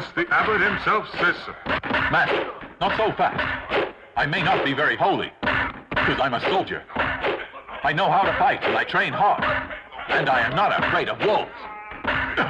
Yes, the abbot himself says so. Master, not so fast. I may not be very holy, because I'm a soldier. I know how to fight and I train hard. And I am not afraid of wolves.